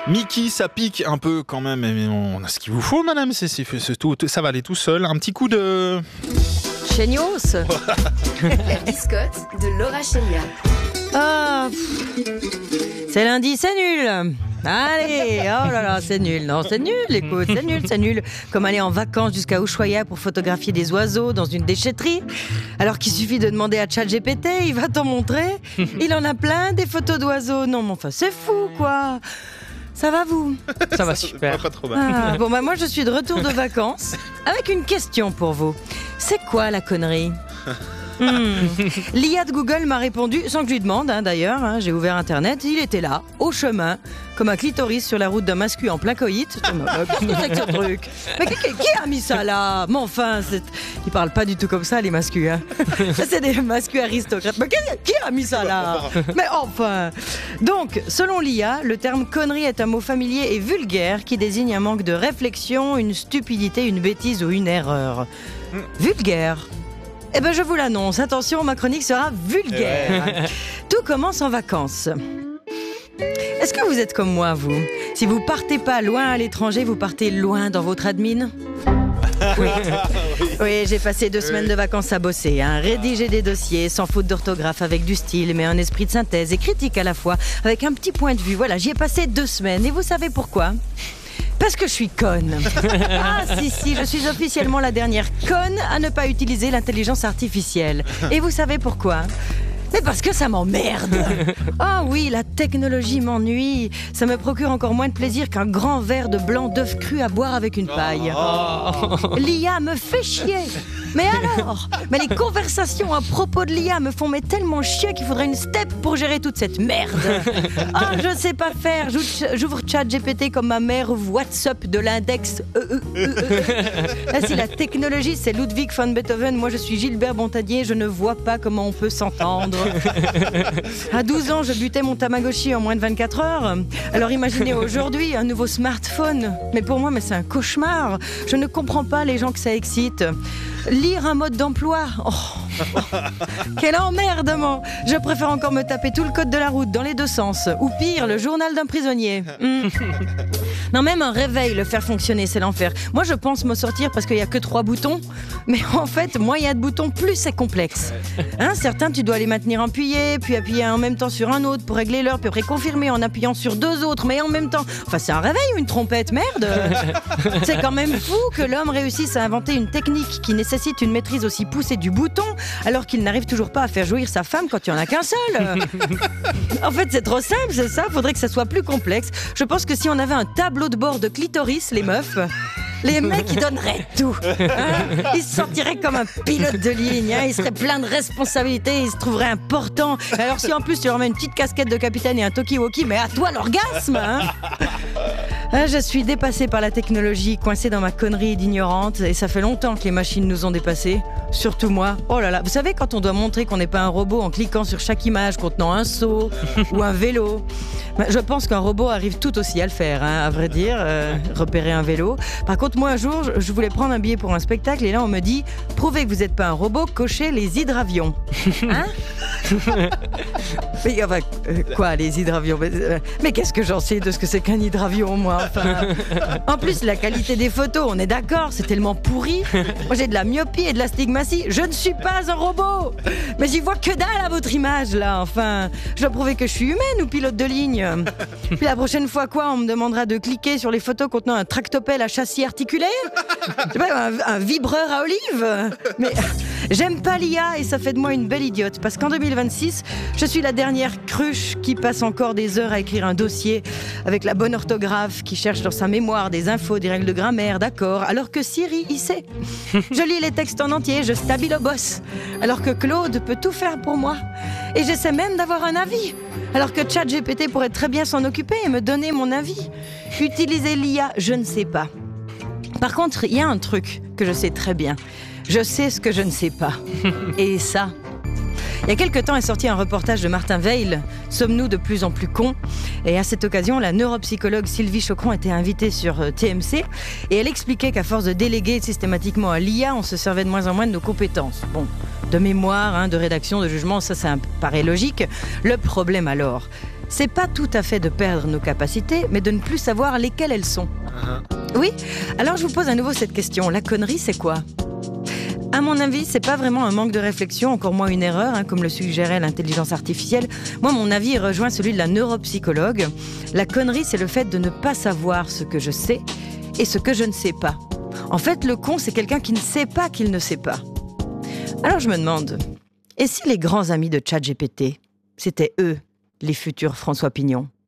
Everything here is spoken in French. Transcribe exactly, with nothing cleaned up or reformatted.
Mickey, ça pique un peu quand même, mais on a ce qu'il vous faut, madame. C'est, c'est, c'est tout, ça va aller tout seul. Un petit coup de... Chénios. La biscotte de Laura Chénia. Ah, c'est lundi, c'est nul. Allez, oh là là, c'est nul. Non, c'est nul, écoute, c'est nul, c'est nul. Comme aller en vacances jusqu'à Ushuaïa pour photographier des oiseaux dans une déchetterie. Alors qu'il suffit de demander à ChatGPT, il va t'en montrer. Il en a plein, des photos d'oiseaux. Non, mais enfin, c'est fou, quoi. Ça va, vous? Ça va super. Pas trop mal. Ah, bon, bah moi, je suis de retour de vacances avec une question pour vous. C'est quoi la connerie? Hmm. L'I A de Google m'a répondu, sans que je lui demande hein, d'ailleurs, hein, j'ai ouvert internet, il était là, au chemin, comme un clitoris sur la route d'un mascu en plein coït. Qu'est-ce que c'est que ce truc? Mais qui, qui a mis ça là? Mais enfin, c'est... ils parlent pas du tout comme ça les mascus. Hein. C'est des mascus aristocrates. Mais qui, qui a mis ça là? Mais enfin. Donc, selon l'I A, le terme connerie est un mot familier et vulgaire qui désigne un manque de réflexion, une stupidité, une bêtise ou une erreur. Vulgaire. Eh ben je vous l'annonce, attention, ma chronique sera vulgaire. Ouais. Tout commence en vacances. Est-ce que vous êtes comme moi, vous? Si vous partez pas loin à l'étranger, vous partez loin dans votre admin? Oui, oui, j'ai passé deux semaines de vacances à bosser, hein, rédiger des dossiers sans faute d'orthographe, avec du style, mais un esprit de synthèse et critique à la fois, avec un petit point de vue. Voilà, j'y ai passé deux semaines. Et vous savez pourquoi? Parce que je suis conne. Ah si si, je suis officiellement la dernière conne à ne pas utiliser l'intelligence artificielle. Et vous savez pourquoi? Mais parce que ça m'emmerde. Ah oh oui, la technologie m'ennuie. Ça me procure encore moins de plaisir qu'un grand verre de blanc d'œuf cru à boire avec une paille. Oh. L'I A me fait chier. Mais alors? Mais les conversations à propos de l'I A me font mais tellement chier qu'il faudrait une step pour gérer toute cette merde. Ah, oh, je sais pas faire. J'ouvre ChatGPT comme ma mère ouvre WhatsApp de l'index. Euh, euh, euh, euh. Là, si la technologie c'est Ludwig van Beethoven, moi je suis Gilbert Montagnier, je ne vois pas comment on peut s'entendre. À douze ans, je butais mon Tamagotchi en moins de vingt-quatre heures. Alors imaginez aujourd'hui un nouveau smartphone. Mais pour moi, mais c'est un cauchemar. Je ne comprends pas les gens que ça excite. Lire un mode d'emploi. Oh. Quel emmerdement. Je préfère encore me taper tout le code de la route dans les deux sens. Ou pire, le journal d'un prisonnier. Mm. Non, même un réveil, le faire fonctionner, c'est l'enfer. Moi, je pense me sortir parce qu'il n'y a que trois boutons. Mais en fait, moins il y a de boutons, plus c'est complexe. Hein, certains, tu dois les maintenir appuyés, puis appuyer en même temps sur un autre pour régler l'heure, puis après confirmer en appuyant sur deux autres, mais en même temps. Enfin, c'est un réveil ou une trompette, merde. C'est quand même fou que l'homme réussisse à inventer une technique qui nécessite une maîtrise aussi poussée du bouton, alors qu'il n'arrive toujours pas à faire jouir sa femme quand il n'y en a qu'un seul. En fait, c'est trop simple, c'est ça. Faudrait que ça soit plus complexe. Je pense que si on avait un tableau de bord de clitoris, les meufs, les mecs, ils donneraient tout. Hein, ils se sentiraient comme un pilote de ligne. Hein, ils seraient pleins de responsabilités. Ils se trouveraient importants. Alors si en plus tu leur mets une petite casquette de capitaine et un talkie-walkie, mais à toi l'orgasme, hein. Ah, je suis dépassée par la technologie, coincée dans ma connerie d'ignorante. Et ça fait longtemps que les machines nous ont dépassés. Surtout moi. Oh là là. Vous savez, quand on doit montrer qu'on n'est pas un robot en cliquant sur chaque image contenant un seau ou un vélo, je pense qu'un robot arrive tout aussi à le faire, hein, à vrai dire, euh, repérer un vélo. Par contre, moi, un jour, je voulais prendre un billet pour un spectacle et là, on me dit « Prouvez que vous n'êtes pas un robot, cochez les hydravions. » Hein? Mais enfin, euh, quoi, les hydravions? Mais, euh, mais qu'est-ce que j'en sais de ce que c'est qu'un hydravion, moi, enfin. En plus, la qualité des photos, on est d'accord, c'est tellement pourri. Moi, j'ai de la myopie et de l'astigmatie. Je ne suis pas un robot. Mais j'y vois que dalle à votre image, là, enfin. Je dois prouver que je suis humaine ou pilote de ligne. Puis la prochaine fois, quoi, on me demandera de cliquer sur les photos contenant un tractopelle à châssis articulé? Je sais pas, un, un vibreur à olive? Mais j'aime pas l'I A et ça fait de moi une belle idiote. Parce qu'en deux mille vingt-six, je suis la dernière cruche qui passe encore des heures à écrire un dossier avec la bonne orthographe, qui cherche dans sa mémoire des infos, des règles de grammaire, d'accord, alors que Siri, il sait. Je lis les textes en entier, je stabile au boss, alors que Claude peut tout faire pour moi. Et j'essaie même d'avoir un avis, alors que ChatGPT pourrait très bien s'en occuper et me donner mon avis. Utiliser l'I A, je ne sais pas. Par contre, il y a un truc que je sais très bien. Je sais ce que je ne sais pas. Et ça... Il y a quelque temps est sorti un reportage de Martin Veil, Sommes-nous de plus en plus cons? Et à cette occasion, la neuropsychologue Sylvie Chocron était invitée sur T M C et elle expliquait qu'à force de déléguer systématiquement à l'I A, on se servait de moins en moins de nos compétences. Bon, de mémoire, hein, de rédaction, de jugement, ça, ça paraît logique. Le problème alors, c'est pas tout à fait de perdre nos capacités, mais de ne plus savoir lesquelles elles sont. Uh-huh. Oui? Alors je vous pose à nouveau cette question. La connerie, c'est quoi? À mon avis, c'est pas vraiment un manque de réflexion, encore moins une erreur, hein, comme le suggérait l'intelligence artificielle. Moi, mon avis rejoint celui de la neuropsychologue. La connerie, c'est le fait de ne pas savoir ce que je sais et ce que je ne sais pas. En fait, le con, c'est quelqu'un qui ne sait pas qu'il ne sait pas. Alors je me demande, et si les grands amis de ChatGPT, c'était eux, les futurs François Pignon?